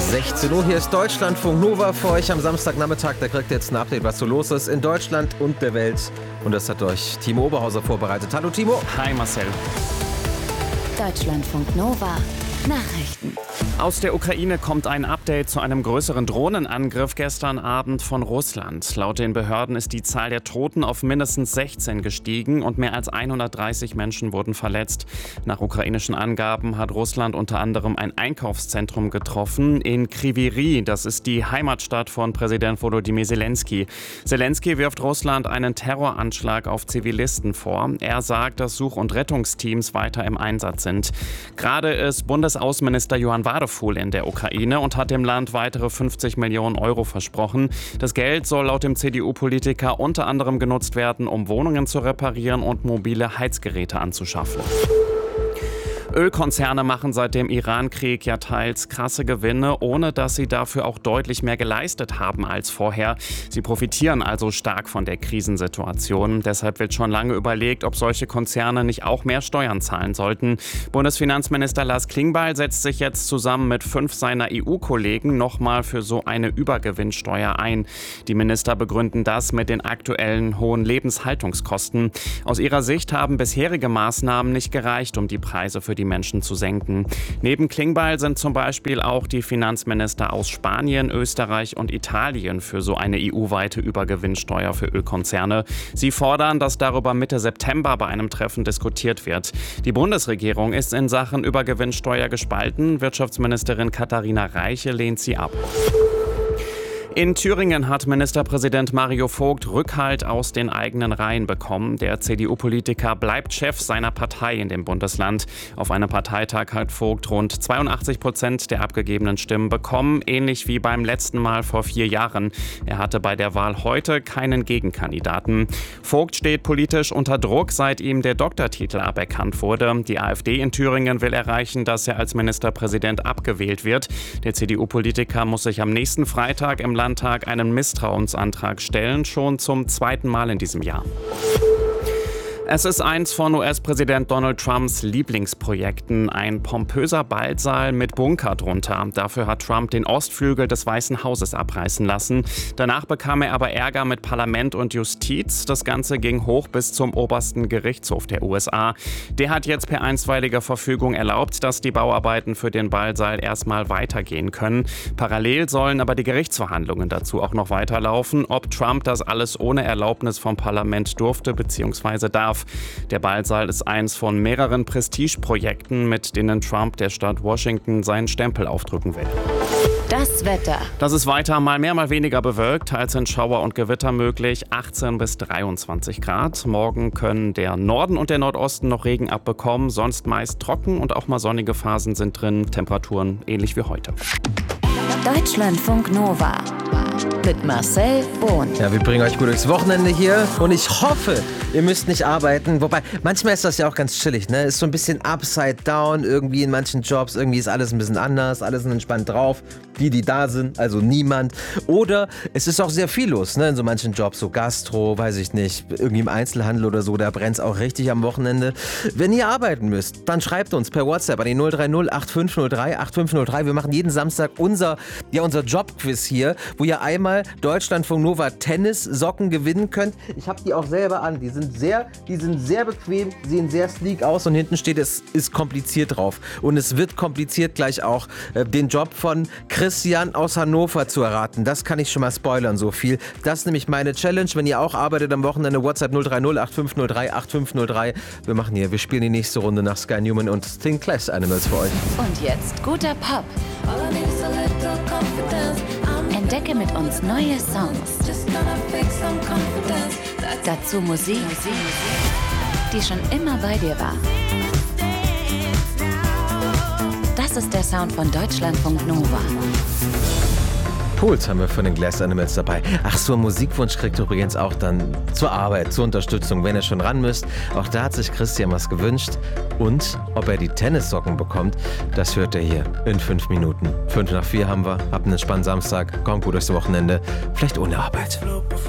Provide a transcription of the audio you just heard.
16 Uhr, hier ist Deutschlandfunk Nova für euch am Samstagnachmittag. Da kriegt ihr jetzt ein Update, was so los ist in Deutschland und der Welt. Und das hat euch Timo Oberhauser vorbereitet. Hallo Timo. Hi Marcel. Deutschlandfunk Nova. Nachrichten. Aus der Ukraine kommt ein Update zu einem größeren Drohnenangriff gestern Abend von Russland. Laut den Behörden ist die Zahl der Toten auf mindestens 16 gestiegen und mehr als 130 Menschen wurden verletzt. Nach ukrainischen Angaben hat Russland unter anderem ein Einkaufszentrum getroffen in Kryvyi Rih. Das ist die Heimatstadt von Präsident Volodymyr Zelensky. Zelensky wirft Russland einen Terroranschlag auf Zivilisten vor. Er sagt, dass Such- und Rettungsteams weiter im Einsatz sind. Gerade ist Bundesaußenminister Johann Wadephul in der Ukraine und hat dem Land weitere 50 Millionen Euro versprochen. Das Geld soll laut dem CDU-Politiker unter anderem genutzt werden, um Wohnungen zu reparieren und mobile Heizgeräte anzuschaffen. Ölkonzerne machen seit dem Iran-Krieg ja teils krasse Gewinne, ohne dass sie dafür auch deutlich mehr geleistet haben als vorher. Sie profitieren also stark von der Krisensituation. Deshalb wird schon lange überlegt, ob solche Konzerne nicht auch mehr Steuern zahlen sollten. Bundesfinanzminister Lars Klingbeil setzt sich jetzt zusammen mit 5 seiner EU-Kollegen nochmal für so eine Übergewinnsteuer ein. Die Minister begründen das mit den aktuellen hohen Lebenshaltungskosten. Aus ihrer Sicht haben bisherige Maßnahmen nicht gereicht, um die Preise für die Menschen zu senken. Neben Klingbeil sind zum Beispiel auch die Finanzminister aus Spanien, Österreich und Italien für so eine EU-weite Übergewinnsteuer für Ölkonzerne. Sie fordern, dass darüber Mitte September bei einem Treffen diskutiert wird. Die Bundesregierung ist in Sachen Übergewinnsteuer gespalten. Wirtschaftsministerin Katharina Reiche lehnt sie ab. In Thüringen hat Ministerpräsident Mario Vogt Rückhalt aus den eigenen Reihen bekommen. Der CDU-Politiker bleibt Chef seiner Partei in dem Bundesland. Auf einem Parteitag hat Vogt rund 82% der abgegebenen Stimmen bekommen, ähnlich wie beim letzten Mal vor 4 Jahren. Er hatte bei der Wahl heute keinen Gegenkandidaten. Vogt steht politisch unter Druck, seit ihm der Doktortitel aberkannt wurde. Die AfD in Thüringen will erreichen, dass er als Ministerpräsident abgewählt wird. Der CDU-Politiker muss sich am nächsten Freitag im Landtag einen Misstrauensantrag stellen, schon zum 2. Mal in diesem Jahr. Es ist eins von US-Präsident Donald Trumps Lieblingsprojekten, ein pompöser Ballsaal mit Bunker drunter. Dafür hat Trump den Ostflügel des Weißen Hauses abreißen lassen. Danach bekam er aber Ärger mit Parlament und Justiz. Das Ganze ging hoch bis zum obersten Gerichtshof der USA. Der hat jetzt per einstweiliger Verfügung erlaubt, dass die Bauarbeiten für den Ballsaal erstmal weitergehen können. Parallel sollen aber die Gerichtsverhandlungen dazu auch noch weiterlaufen, ob Trump das alles ohne Erlaubnis vom Parlament durfte bzw. darf. Der Ballsaal ist eins von mehreren Prestigeprojekten, mit denen Trump der Stadt Washington seinen Stempel aufdrücken will. Das Wetter. Das ist weiter mal mehr, mal weniger bewölkt. Teils sind Schauer und Gewitter möglich. 18 bis 23 Grad. Morgen können der Norden und der Nordosten noch Regen abbekommen. Sonst meist trocken und auch mal sonnige Phasen sind drin. Temperaturen ähnlich wie heute. Deutschlandfunk Nova. Mit Marcel Bohn. Ja, wir bringen euch gut durchs Wochenende hier und ich hoffe, ihr müsst nicht arbeiten. Wobei, manchmal ist das ja auch ganz chillig, ne? Ist so ein bisschen upside down irgendwie in manchen Jobs. Irgendwie ist alles ein bisschen anders, alles sind entspannt drauf. Die da sind, also niemand. Oder es ist auch sehr viel los, ne? In so manchen Jobs, so Gastro, weiß ich nicht, irgendwie im Einzelhandel oder so, da brennt es auch richtig am Wochenende. Wenn ihr arbeiten müsst, dann schreibt uns per WhatsApp an die 030 8503 8503. Wir machen jeden Samstag unser Jobquiz hier, wo ihr einmal Deutschlandfunk Nova Tennissocken gewinnen könnt. Ich habe die auch selber an. Die sind sehr bequem, sehen sehr sleek aus und hinten steht, es ist kompliziert drauf. Und es wird kompliziert gleich auch, den Job von Christian aus Hannover zu erraten. Das kann ich schon mal spoilern, so viel. Das ist nämlich meine Challenge. Wenn ihr auch arbeitet am Wochenende, WhatsApp 030 8503 8503. Wir spielen die nächste Runde nach Sky Newman und Sting Clash Animals für euch. Und jetzt guter Pop. Entdecke mit uns neue Songs. Dazu Musik, die schon immer bei dir war. Das ist der Sound von Deutschlandfunk Nova. Puls haben wir von den Glass Animals dabei. Ach so, Musikwunsch kriegt ihr übrigens auch dann zur Arbeit, zur Unterstützung, wenn ihr schon ran müsst. Auch da hat sich Christian was gewünscht. Und ob er die Tennissocken bekommt, das hört ihr hier in 5 Minuten. 3:55 haben wir. Habt einen entspannten Samstag. Kommt gut durchs Wochenende. Vielleicht ohne Arbeit.